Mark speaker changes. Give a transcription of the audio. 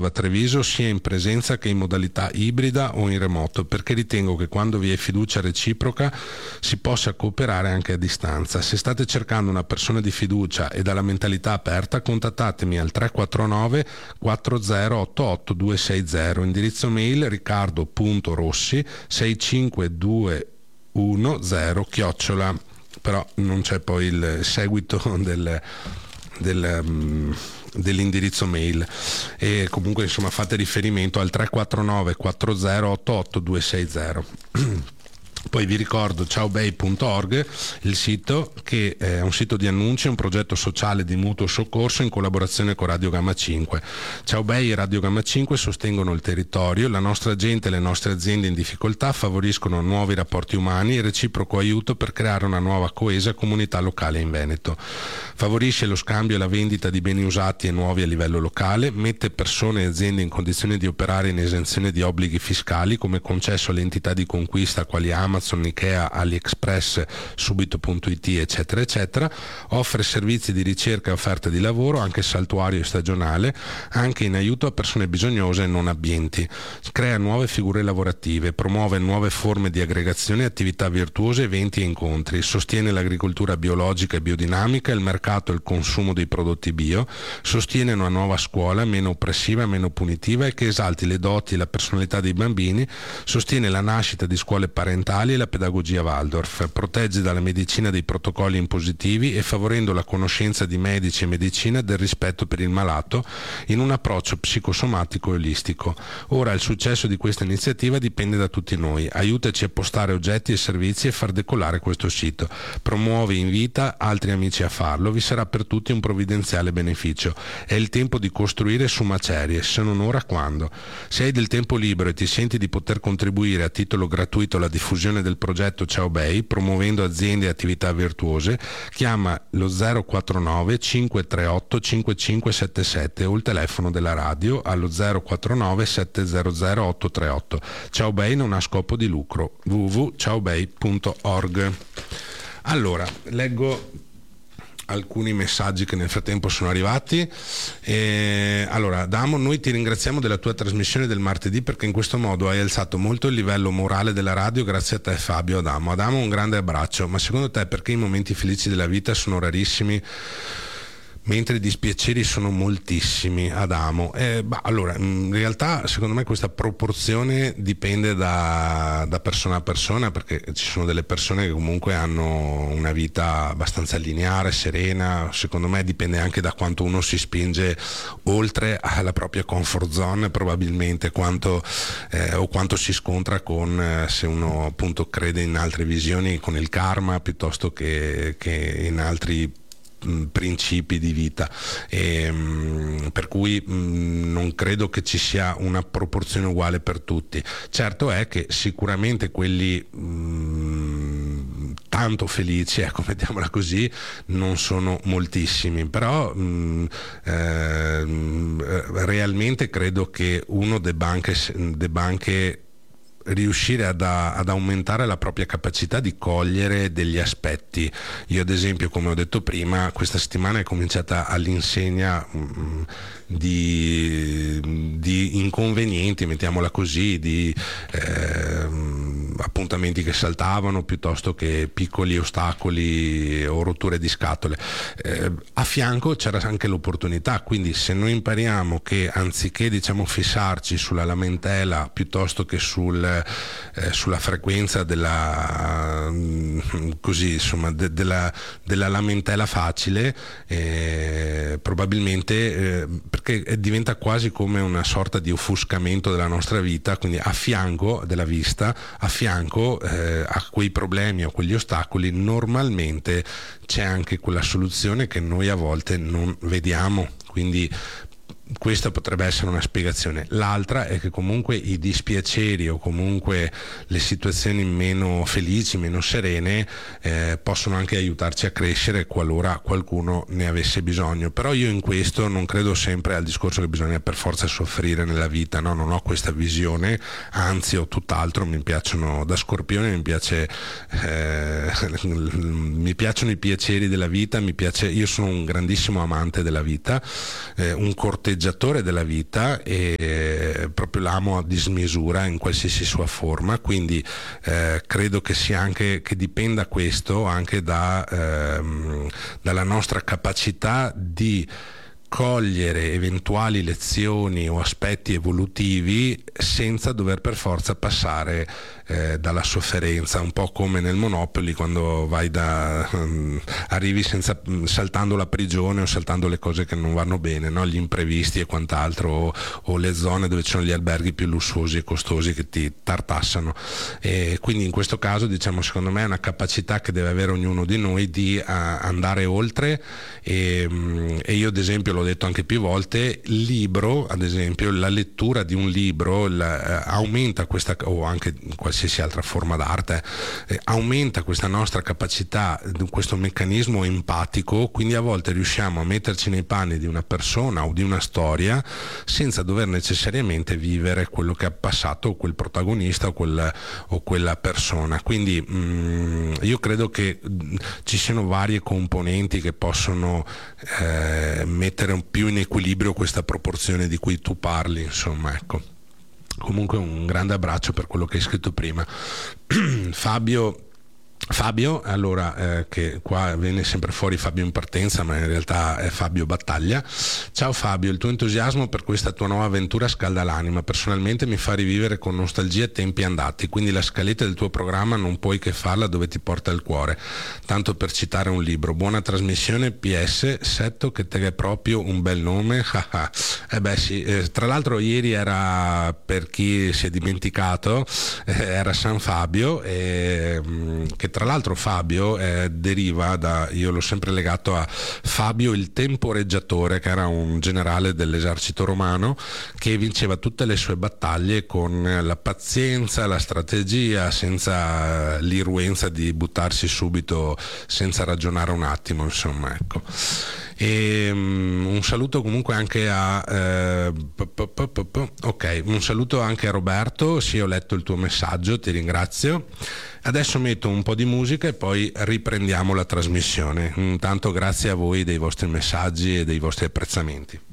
Speaker 1: Padova Treviso sia in presenza che in modalità ibrida o in remoto, perché ritengo che quando vi è fiducia reciproca si possa cooperare anche a distanza. Se state cercando una persona di fiducia e dalla mentalità aperta, contattatemi al 349 4088 260, indirizzo mail riccardo.rossi 65210 @, però non c'è poi il seguito dell'indirizzo mail, e comunque insomma fate riferimento al 349 4088 260. Poi vi ricordo ciaobei.org, il sito, che è un sito di annunci, un progetto sociale di mutuo soccorso in collaborazione con Radio Gamma 5. Ciaobei e Radio Gamma 5 sostengono il territorio, la nostra gente e le nostre aziende in difficoltà, favoriscono nuovi rapporti umani e reciproco aiuto per creare una nuova coesa comunità locale in Veneto. Favorisce lo scambio e la vendita di beni usati e nuovi a livello locale, mette persone e aziende in condizione di operare in esenzione di obblighi fiscali come concesso alle entità di conquista quali Amazon, Ikea, AliExpress, Subito.it, eccetera, eccetera. Offre servizi di ricerca e offerta di lavoro, anche saltuario e stagionale, anche in aiuto a persone bisognose e non abbienti. Crea nuove figure lavorative, promuove nuove forme di aggregazione, attività virtuose, eventi e incontri. Sostiene l'agricoltura biologica e biodinamica, il mercato e il consumo dei prodotti bio. Sostiene una nuova scuola meno oppressiva, meno punitiva e che esalti le doti e la personalità dei bambini. Sostiene la nascita di scuole parentali e la pedagogia Waldorf, protegge dalla medicina dei protocolli impositivi e favorendo la conoscenza di medici e medicina del rispetto per il malato in un approccio psicosomatico e olistico. Ora il successo di questa iniziativa dipende da tutti noi. Aiutaci a postare oggetti e servizi e far decollare questo sito. Promuove e invita altri amici a farlo, vi sarà per tutti un provvidenziale beneficio. È il tempo di costruire su macerie, se non ora quando. Se hai del tempo libero e ti senti di poter contribuire a titolo gratuito alla diffusione del progetto Ciaobei, promuovendo aziende e attività virtuose, chiama lo 049 538 5577 o il telefono della radio allo 049 700 838. Ciaobei non ha scopo di lucro. www.ciaobei.org. Allora, leggo alcuni messaggi che nel frattempo sono arrivati. Allora, Adamo, noi ti ringraziamo della tua trasmissione del martedì, perché in questo modo hai alzato molto il livello morale della radio, grazie a te Fabio. Adamo, un grande abbraccio. Ma secondo te perché i momenti felici della vita sono rarissimi mentre i dispiaceri sono moltissimi, Adamo? Allora, in realtà secondo me questa proporzione dipende da persona a persona, perché ci sono delle persone che comunque hanno una vita abbastanza lineare, serena. Secondo me dipende anche da quanto uno si spinge oltre alla propria comfort zone, probabilmente, quanto si scontra con, se uno appunto crede in altre visioni, con il karma piuttosto che in altri principi di vita, per cui non credo che ci sia una proporzione uguale per tutti. Certo è che sicuramente quelli tanto felici, ecco, mettiamola così, non sono moltissimi, però realmente credo che uno debba anche riuscire ad aumentare la propria capacità di cogliere degli aspetti. Io ad esempio, come ho detto prima, questa settimana è cominciata all'insegna di inconvenienti, mettiamola così, di appuntamenti che saltavano piuttosto che piccoli ostacoli o rotture di scatole. A fianco c'era anche l'opportunità, quindi se noi impariamo che anziché fissarci sulla lamentela piuttosto che sulla frequenza della lamentela facile, probabilmente perché diventa quasi come una sorta di offuscamento della nostra vita, quindi a fianco della vista, a fianco a quei problemi o quegli ostacoli normalmente c'è anche quella soluzione che noi a volte non vediamo, quindi questa potrebbe essere una spiegazione. L'altra è che comunque i dispiaceri o comunque le situazioni meno felici, meno serene, possono anche aiutarci a crescere qualora qualcuno ne avesse bisogno. Però io in questo non credo sempre al discorso che bisogna per forza soffrire nella vita, no, non ho questa visione, anzi ho tutt'altro. Mi piacciono, da Scorpione mi piacciono i piaceri della vita, io sono un grandissimo amante della vita, un corteggiatore temporeggiatore della vita e proprio l'amo a dismisura in qualsiasi sua forma, quindi credo che sia anche, che dipenda questo anche dalla nostra capacità di cogliere eventuali lezioni o aspetti evolutivi senza dover per forza passare dalla sofferenza, un po' come nel Monopoly, quando vai arrivi saltando la prigione o saltando le cose che non vanno bene, no? Gli imprevisti e quant'altro, o le zone dove ci sono gli alberghi più lussuosi e costosi che ti tartassano. E quindi in questo caso, diciamo, secondo me è una capacità che deve avere ognuno di noi di andare oltre, e io ad esempio l'ho detto anche più volte, il libro, ad esempio la lettura di un libro aumenta questa, o anche qualsiasi altra forma d'arte, aumenta questa nostra capacità, questo meccanismo empatico, quindi a volte riusciamo a metterci nei panni di una persona o di una storia senza dover necessariamente vivere quello che ha passato quel protagonista o quella persona. Quindi io credo che ci siano varie componenti che possono mettere un più in equilibrio questa proporzione di cui tu parli, insomma, ecco. Comunque un grande abbraccio per quello che hai scritto prima. Fabio, allora, che qua viene sempre fuori Fabio in partenza, ma in realtà è Fabio Battaglia. Ciao Fabio, il tuo entusiasmo per questa tua nuova avventura scalda l'anima. Personalmente mi fa rivivere con nostalgia tempi andati, quindi la scaletta del tuo programma non puoi che farla dove ti porta il cuore. Tanto per citare un libro. Buona trasmissione, PS, Setto che te è proprio un bel nome. Sì, tra l'altro ieri era, per chi si è dimenticato, era San Fabio, che tra l'altro Fabio deriva da, io l'ho sempre legato a Fabio il temporeggiatore, che era un generale dell'esercito romano che vinceva tutte le sue battaglie con la pazienza, la strategia, senza l'irruenza di buttarsi subito senza ragionare un attimo, insomma, ecco. E un saluto comunque anche un saluto anche a Roberto. Sì, ho letto il tuo messaggio, ti ringrazio. Adesso metto un po' di musica e poi riprendiamo la trasmissione. Intanto grazie a voi dei vostri messaggi e dei vostri apprezzamenti.